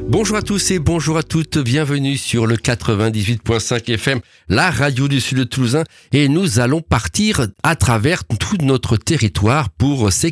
Bonjour à tous et bonjour à toutes, bienvenue sur le 98.5 FM, la radio du Sud Toulousain, et nous allons partir à travers tout notre territoire pour ces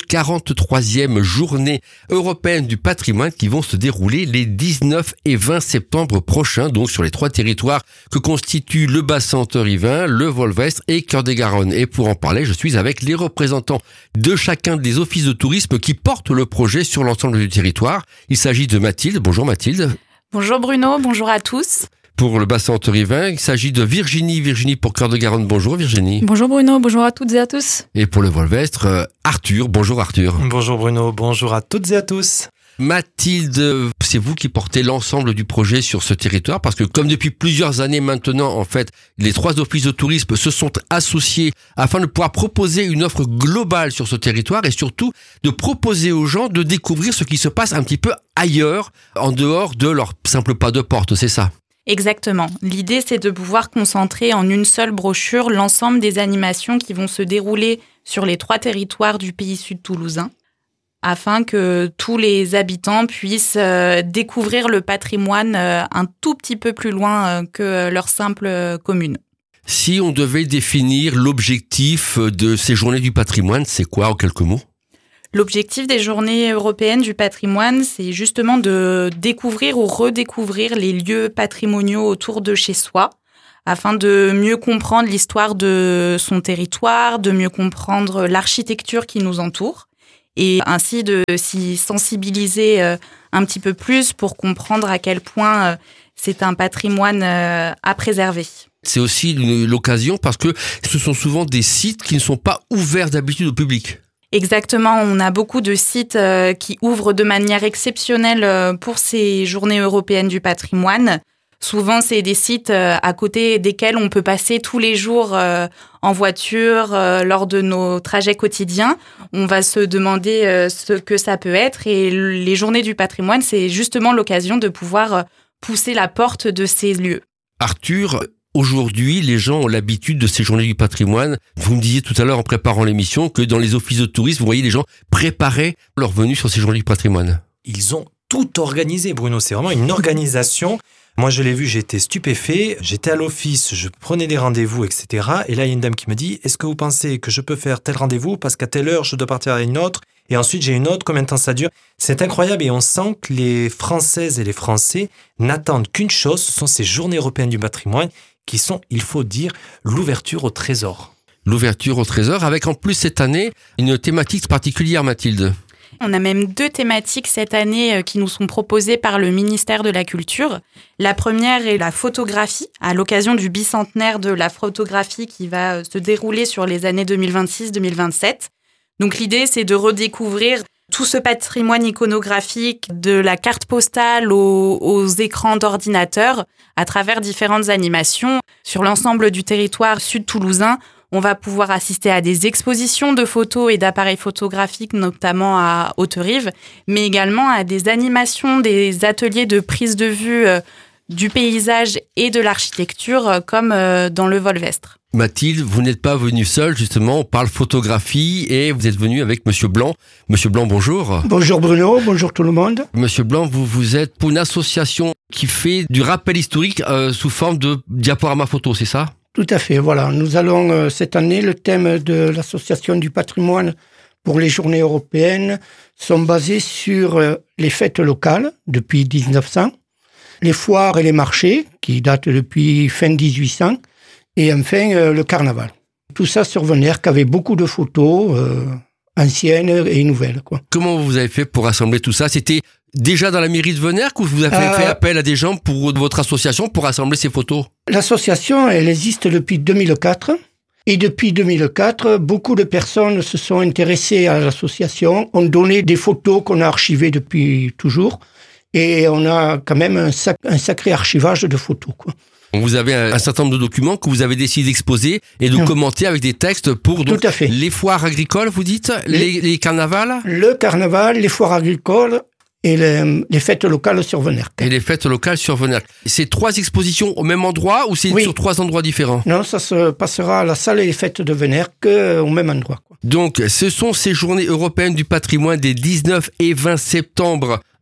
43e journées européennes du patrimoine qui vont se dérouler les 19 et 20 septembre prochains, donc sur les 3 territoires que constituent le bassin haute-rivin, le Volvestre et Cœur-de-Garonne. Et pour en parler, je suis avec les représentants de chacun des offices de tourisme qui portent le projet sur l'ensemble du territoire. Il s'agit de Mathilde. Bonjour Mathilde. Bonjour Bruno, bonjour à tous. Pour le bassin haute-rivin, il s'agit de Virginie pour Cœur-de-Garonne. Bonjour Virginie. Bonjour Bruno, bonjour à toutes et à tous. Et pour le Volvestre, Arthur. Bonjour Arthur. Bonjour Bruno, bonjour à toutes et à tous. Mathilde, c'est vous qui portez l'ensemble du projet sur ce territoire parce que comme depuis plusieurs années maintenant, en fait, les 3 offices de tourisme se sont associés afin de pouvoir proposer une offre globale sur ce territoire et surtout de proposer aux gens de découvrir ce qui se passe un petit peu ailleurs, en dehors de leur simple pas de porte, c'est ça ? Exactement. L'idée, c'est de pouvoir concentrer en une seule brochure l'ensemble des animations qui vont se dérouler sur les 3 territoires du pays sud toulousain, afin que tous les habitants puissent découvrir le patrimoine un tout petit peu plus loin que leur simple commune. Si on devait définir l'objectif de ces journées du patrimoine, c'est quoi en quelques mots ? L'objectif des journées européennes du patrimoine, c'est justement de découvrir ou redécouvrir les lieux patrimoniaux autour de chez soi, afin de mieux comprendre l'histoire de son territoire, de mieux comprendre l'architecture qui nous entoure, et ainsi de s'y sensibiliser un petit peu plus pour comprendre à quel point c'est un patrimoine à préserver. C'est aussi l'occasion parce que ce sont souvent des sites qui ne sont pas ouverts d'habitude au public. Exactement, on a beaucoup de sites qui ouvrent de manière exceptionnelle pour ces journées européennes du patrimoine. Souvent, c'est des sites à côté desquels on peut passer tous les jours en voiture lors de nos trajets quotidiens. On va se demander ce que ça peut être et les journées du patrimoine, c'est justement l'occasion de pouvoir pousser la porte de ces lieux. Arthur, aujourd'hui, les gens ont l'habitude de ces journées du patrimoine. Vous me disiez tout à l'heure en préparant l'émission que dans les offices de tourisme, vous voyez les gens préparer leur venue sur ces journées du patrimoine. Ils ont tout organisé, Bruno. C'est vraiment une organisation. Moi, je l'ai vu, j'ai été stupéfait. J'étais à l'office, je prenais des rendez-vous, etc. Et là, il y a une dame qui me dit « Est-ce que vous pensez que je peux faire tel rendez-vous parce qu'à telle heure, je dois partir à une autre et ensuite j'ai une autre, combien de temps ça dure ?» C'est incroyable et on sent que les Françaises et les Français n'attendent qu'une chose, ce sont ces journées européennes du patrimoine qui sont, il faut dire, l'ouverture au trésor. L'ouverture au trésor avec en plus cette année une thématique particulière, Mathilde. On a même 2 thématiques cette année qui nous sont proposées par le ministère de la Culture. La première est la photographie, à l'occasion du bicentenaire de la photographie qui va se dérouler sur les années 2026-2027. Donc l'idée, c'est de redécouvrir tout ce patrimoine iconographique, de la carte postale aux écrans d'ordinateur, à travers différentes animations. Sur l'ensemble du territoire sud-toulousain, on va pouvoir assister à des expositions de photos et d'appareils photographiques, notamment à Haute-Rive, mais également à des animations, des ateliers de prise de vue du paysage et de l'architecture, comme dans le Volvestre. Mathilde, vous n'êtes pas venue seule, justement, on parle photographie et vous êtes venue avec Monsieur Blanc. Monsieur Blanc, bonjour. Bonjour Bruno, bonjour tout le monde. Monsieur Blanc, vous êtes pour une association qui fait du rappel historique sous forme de diaporama photo, c'est ça ? Tout à fait, voilà. Nous allons cette année, le thème de l'association du patrimoine pour les journées européennes sont basés sur les fêtes locales depuis 1900, les foires et les marchés qui datent depuis fin 1800 et enfin le carnaval. Tout ça sur Venèrque avec beaucoup de photos anciennes et nouvelles, quoi. Comment vous avez fait pour rassembler tout ça ? C'était déjà dans la mairie de Venèrque ou vous avez fait appel à des gens pour votre association pour rassembler ces photos ? L'association, elle existe depuis 2004. Et depuis 2004, beaucoup de personnes se sont intéressées à l'association, ont donné des photos qu'on a archivées depuis toujours. Et on a quand même un sacré archivage de photos, quoi. Vous avez un certain nombre de documents que vous avez décidé d'exposer et de commenter avec des textes pour donc, tout à fait. Les foires agricoles, vous dites, les carnavals ? Le carnaval, les foires agricoles et les fêtes locales sur Venèrque. Et les fêtes locales sur Venèrque. C'est 3 expositions au même endroit ou c'est sur 3 endroits différents ? Non, ça se passera à la salle et les fêtes de Venèrque au même endroit, quoi. Donc, ce sont ces journées européennes du patrimoine des 19 et 20 septembre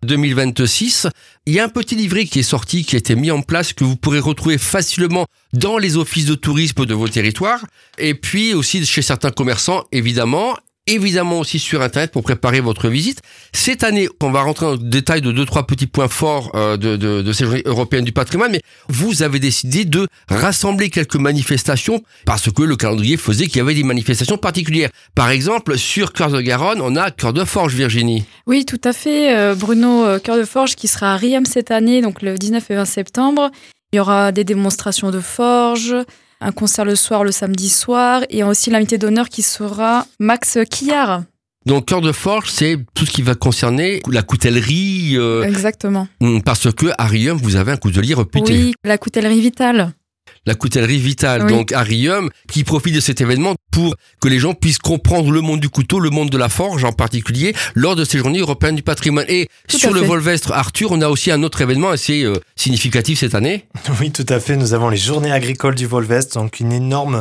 2026. Il y a un petit livret qui est sorti, qui a été mis en place, que vous pourrez retrouver facilement dans les offices de tourisme de vos territoires. Et puis aussi chez certains commerçants, évidemment aussi sur Internet pour préparer votre visite. Cette année, on va rentrer dans le détail de 2-3 petits points forts de ces journées européennes du patrimoine, mais vous avez décidé de rassembler quelques manifestations parce que le calendrier faisait qu'il y avait des manifestations particulières. Par exemple, sur Cœur de Garonne, on a Cœur de Forge, Virginie. Oui, tout à fait. Bruno, Cœur de Forge qui sera à Riom cette année, donc le 19 et 20 septembre. Il y aura des démonstrations de forge, un concert le soir, le samedi soir, et aussi l'invité d'honneur qui sera Max Quillard. Donc, Cœur de Forge, c'est tout ce qui va concerner la coutellerie. Exactement. Parce que à Riom, vous avez un coutelier réputé. Oui, la coutellerie Vitale. La coutellerie Vitale, Oui. donc à Riom, qui profite de cet événement pour que les gens puissent comprendre le monde du couteau, le monde de la forge en particulier, lors de ces journées européennes du patrimoine. Et Tout sur à le fait. Volvestre, Arthur, on a aussi un autre événement assez significatif cette année. Oui, tout à fait. Nous avons les journées agricoles du Volvestre, donc une énorme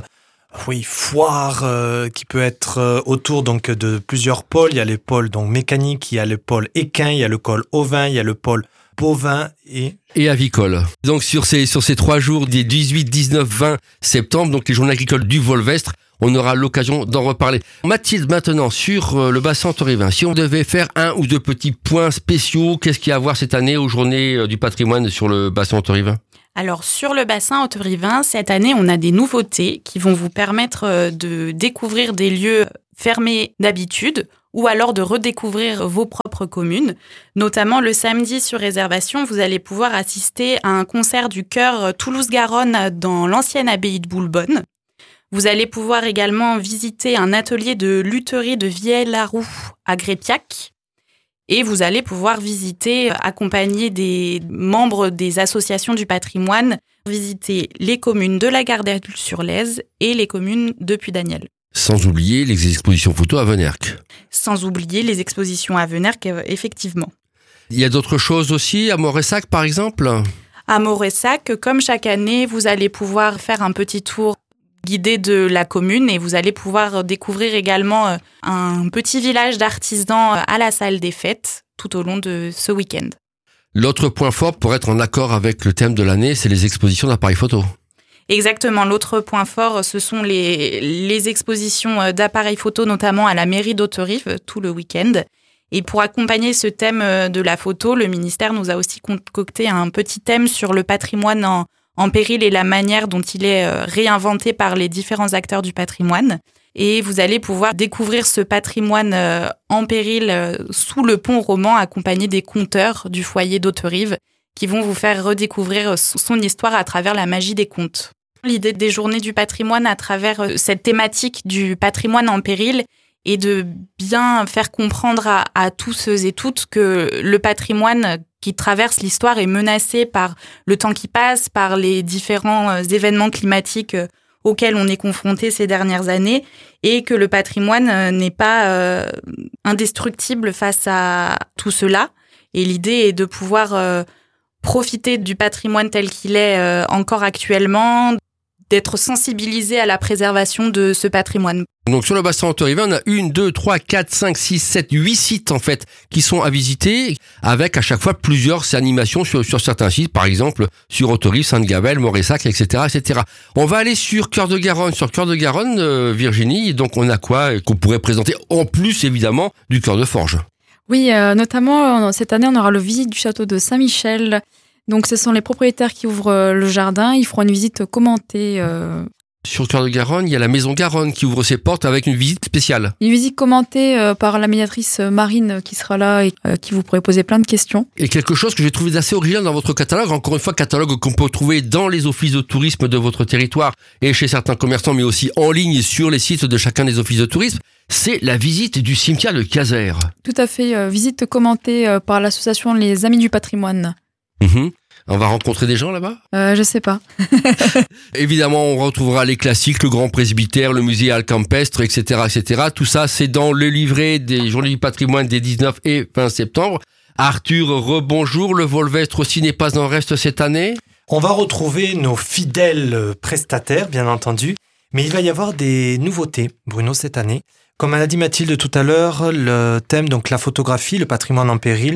foire qui peut être autour donc de plusieurs pôles. Il y a les pôles donc mécaniques, il y a le pôle équin, il y a le pôle ovin, il y a le pôle bovin Et avicole. Donc sur ces 3 jours des 18, 19, 20 septembre, donc les journées agricoles du Volvestre, on aura l'occasion d'en reparler. Mathilde, maintenant, sur le bassin entorivin, si on devait faire 1 ou 2 petits points spéciaux, qu'est-ce qu'il y a à voir cette année aux journées du patrimoine sur le bassin entorivin ? Alors, sur le bassin haute-rivin, cette année, on a des nouveautés qui vont vous permettre de découvrir des lieux fermés d'habitude ou alors de redécouvrir vos propres communes. Notamment, le samedi, sur réservation, vous allez pouvoir assister à un concert du chœur Toulouse-Garonne dans l'ancienne abbaye de Boulbonne. Vous allez pouvoir également visiter un atelier de lutherie de Vieille-Laroux à Grépiac. Et vous allez pouvoir visiter, accompagné des membres des associations du patrimoine, visiter les communes de la Gardelle-sur-Lèze et les communes de Puy-Daniel. Sans oublier les expositions photos à Venerque. Sans oublier les expositions à Venerque, effectivement. Il y a d'autres choses aussi, à Moressac par exemple ? À Moressac, comme chaque année, vous allez pouvoir faire un petit tour guidé de la commune et vous allez pouvoir découvrir également un petit village d'artisans à la salle des fêtes tout au long de ce week-end. L'autre point fort, pour être en accord avec le thème de l'année, c'est les expositions d'appareils photo. Exactement. L'autre point fort, ce sont les expositions d'appareils photo, notamment à la mairie d'Hauterive, tout le week-end. Et pour accompagner ce thème de la photo, le ministère nous a aussi concocté un petit thème sur le patrimoine en péril et la manière dont il est réinventé par les différents acteurs du patrimoine. Et vous allez pouvoir découvrir ce patrimoine en péril sous le pont roman, accompagné des conteurs du foyer d'Hauterive qui vont vous faire redécouvrir son histoire à travers la magie des contes. L'idée des journées du patrimoine à travers cette thématique du patrimoine en péril est de bien faire comprendre à tous ceux et toutes que le patrimoine qui traverse l'histoire est menacé par le temps qui passe, par les différents événements climatiques auxquels on est confronté ces dernières années, et que le patrimoine n'est pas indestructible face à tout cela. Et l'idée est de pouvoir profiter du patrimoine tel qu'il est encore actuellement, d'être sensibilisé à la préservation de ce patrimoine. Donc sur le bassin entorivin, on a 1, 2, 3, 4, 5, 6, 7, 8 sites en fait qui sont à visiter avec à chaque fois plusieurs animations sur certains sites, par exemple sur Hauterive, Sainte-Gabelle, Moressac, etc., etc. On va aller sur Cœur de Garonne. Sur Cœur de Garonne, Virginie, donc on a quoi qu'on pourrait présenter en plus évidemment du Cœur de Forge. Oui, notamment cette année, on aura le visite du château de Saint-Michel. Donc, ce sont les propriétaires qui ouvrent le jardin. Ils feront une visite commentée. Sur Cœur de Garonne, il y a la Maison Garonne qui ouvre ses portes avec une visite spéciale. Une visite commentée par la médiatrice Marine qui sera là et qui vous pourrez poser plein de questions. Et quelque chose que j'ai trouvé d'assez original dans votre catalogue, encore une fois, catalogue qu'on peut trouver dans les offices de tourisme de votre territoire et chez certains commerçants, mais aussi en ligne sur les sites de chacun des offices de tourisme, c'est la visite du cimetière de Caser. Tout à fait, visite commentée par l'association Les Amis du Patrimoine. On va rencontrer des gens là-bas ? Je sais pas. Évidemment, on retrouvera les classiques, le Grand Presbytère, le musée alcampestre, etc., etc. Tout ça, c'est dans le livret des Journées du patrimoine des 19 et 20 septembre. Arthur, rebonjour. Le Volvestre aussi n'est pas en reste cette année. On va retrouver nos fidèles prestataires, bien entendu, mais il va y avoir des nouveautés, Bruno, cette année. Comme l'a dit Mathilde tout à l'heure, le thème, donc la photographie, le patrimoine en péril,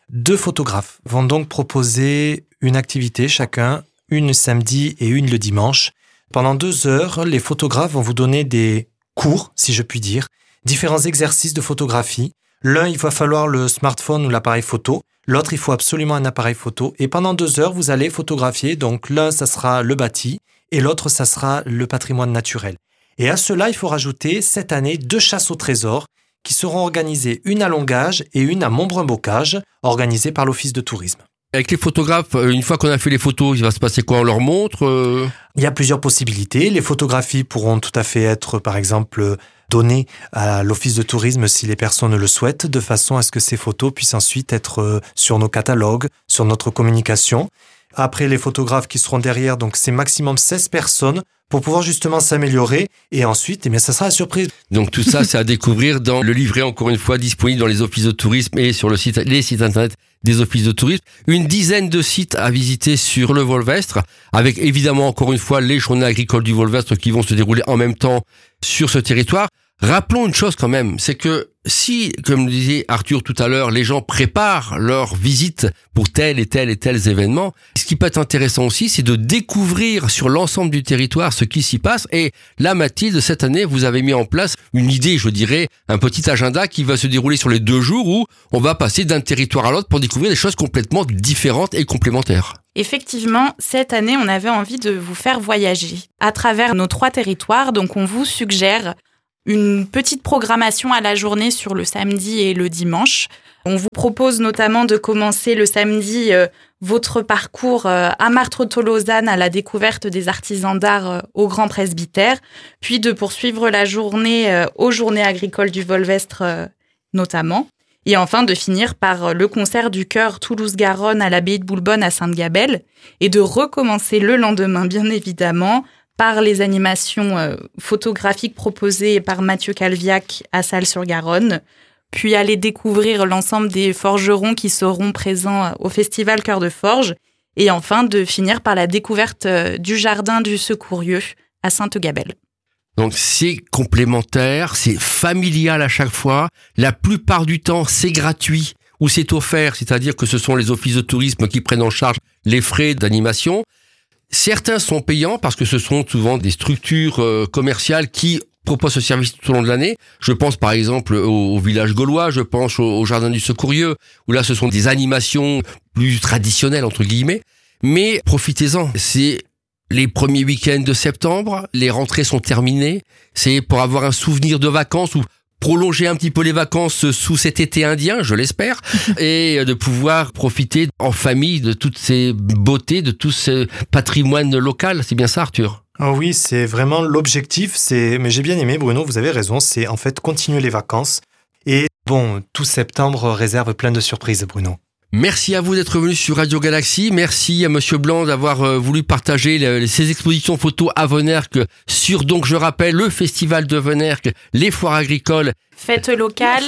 2 photographes vont donc proposer une activité chacun, une le samedi et une le dimanche. Pendant 2 heures, les photographes vont vous donner des cours, si je puis dire, différents exercices de photographie. L'un, il va falloir le smartphone ou l'appareil photo. L'autre, il faut absolument un appareil photo. Et pendant 2 heures, vous allez photographier. Donc l'un, ça sera le bâti et l'autre, ça sera le patrimoine naturel. Et à cela, il faut rajouter cette année 2 chasses au trésor qui seront organisées, une à Longage et une à Montbrun-Bocage, organisées par l'Office de tourisme. Avec les photographes, une fois qu'on a fait les photos, il va se passer quoi? On leur montre Il y a plusieurs possibilités. Les photographies pourront tout à fait être, par exemple, données à l'Office de tourisme si les personnes le souhaitent, de façon à ce que ces photos puissent ensuite être sur nos catalogues, sur notre communication. Après, les photographes qui seront derrière, donc c'est maximum 16 personnes pour pouvoir justement s'améliorer. Et ensuite, eh bien, ça sera la surprise. Donc tout ça, c'est à découvrir dans le livret, encore une fois, disponible dans les offices de tourisme et sur les sites internet des offices de tourisme. Une dizaine de sites à visiter sur le Volvestre, avec évidemment, encore une fois, les journées agricoles du Volvestre qui vont se dérouler en même temps sur ce territoire. Rappelons une chose quand même, c'est que si, comme le disait Arthur tout à l'heure, les gens préparent leur visite pour tel et tel événement, ce qui peut être intéressant aussi, c'est de découvrir sur l'ensemble du territoire ce qui s'y passe. Et là, Mathilde, cette année, vous avez mis en place une idée, je dirais, un petit agenda qui va se dérouler sur les 2 jours où on va passer d'un territoire à l'autre pour découvrir des choses complètement différentes et complémentaires. Effectivement, cette année, on avait envie de vous faire voyager à travers nos 3 territoires. Donc, on vous suggère une petite programmation à la journée sur le samedi et le dimanche. On vous propose notamment de commencer le samedi votre parcours à Martres-Tolosane à la découverte des artisans d'art au Grand Presbytère, puis de poursuivre la journée aux Journées agricoles du Volvestre notamment, et enfin de finir par le concert du chœur Toulouse-Garonne à l'abbaye de Boulbonne à Sainte-Gabelle, et de recommencer le lendemain, bien évidemment, par les animations photographiques proposées par Mathieu Calviac à Salles-sur-Garonne, puis aller découvrir l'ensemble des forgerons qui seront présents au festival Cœur de Forge, et enfin de finir par la découverte du jardin du Secourieux à Sainte-Gabelle. Donc c'est complémentaire, c'est familial à chaque fois, la plupart du temps c'est gratuit ou c'est offert, c'est-à-dire que ce sont les offices de tourisme qui prennent en charge les frais d'animation. Certains sont payants parce que ce sont souvent des structures commerciales qui proposent ce service tout au long de l'année. Je pense par exemple au village gaulois, je pense au jardin du Secourieux, où là ce sont des animations plus traditionnelles entre guillemets. Mais profitez-en, c'est les premiers week-ends de septembre, les rentrées sont terminées, c'est pour avoir un souvenir de vacances ou prolonger un petit peu les vacances sous cet été indien, je l'espère, et de pouvoir profiter en famille de toutes ces beautés, de tout ce patrimoine local. C'est bien ça, Arthur? Oh oui, c'est vraiment l'objectif. Mais j'ai bien aimé, Bruno, vous avez raison, c'est en fait continuer les vacances. Et bon, tout septembre réserve plein de surprises, Bruno. Merci à vous d'être venu sur Radio Galaxie. Merci à Monsieur Blanc d'avoir voulu partager ces expositions photos à Vennerque sur, donc je rappelle, le festival de Vennerque, les foires agricoles. Fêtes locales,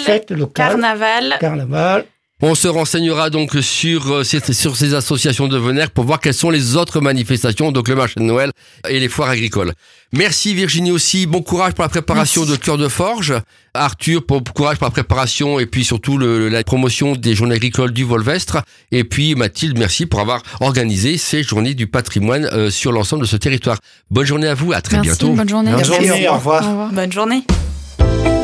carnaval. On se renseignera donc sur ces associations de Vennerque pour voir quelles sont les autres manifestations, donc le marché de Noël et les foires agricoles. Merci Virginie aussi, bon courage pour la préparation de Cœur de Forge. Arthur, bon courage pour la préparation et puis surtout la promotion des journées agricoles du Volvestre. Et puis Mathilde, merci pour avoir organisé ces journées du patrimoine sur l'ensemble de ce territoire. Bonne journée à vous, à très bientôt. Bonne journée. Bonne journée, au revoir. Bonne journée.